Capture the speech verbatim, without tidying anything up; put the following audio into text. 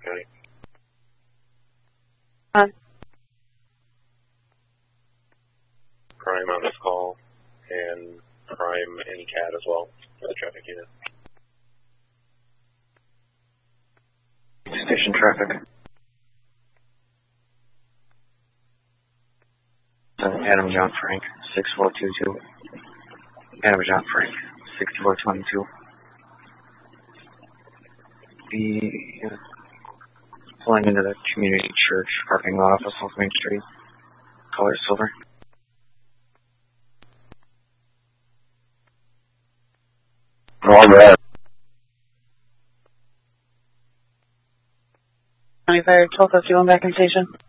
County. Huh? Crime on this call, and crime in C A D as well for the traffic unit. Station traffic. Uh, Adam John Frank, six four two two. Adam John Frank, sixty-four twenty-two. The uh, pulling into the community church parking lot off of South Main Street. Color silver. All right. twenty-five, twelve fifty-one back in station.